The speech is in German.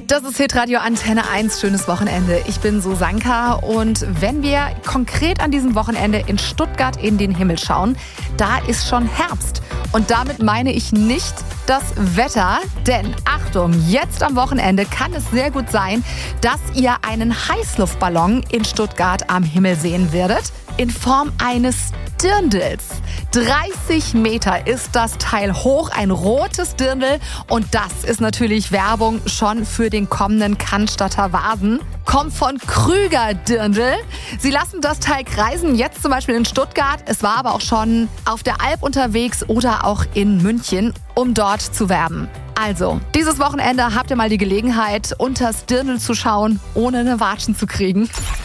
Das ist Hitradio Antenne 1, schönes Wochenende. Ich bin Susanka und wenn wir konkret an diesem Wochenende in Stuttgart in den Himmel schauen, da ist schon Herbst. Und damit meine ich nicht das Wetter, denn Achtung, jetzt am Wochenende kann es sehr gut sein, dass ihr einen Heißluftballon in Stuttgart am Himmel sehen werdet, in Form eines Dirndls. 30 Meter ist das Teil hoch, ein rotes Dirndl und das ist natürlich Werbung schon für den kommenden Cannstatter Vasen. Kommt von Krüger Dirndl. Sie lassen das Teil kreisen, jetzt zum Beispiel in Stuttgart. Es war aber auch schon auf der Alp unterwegs oder auch in München, um dort zu werben. Also, dieses Wochenende habt ihr mal die Gelegenheit, unters Dirndl zu schauen, ohne eine Watschen zu kriegen.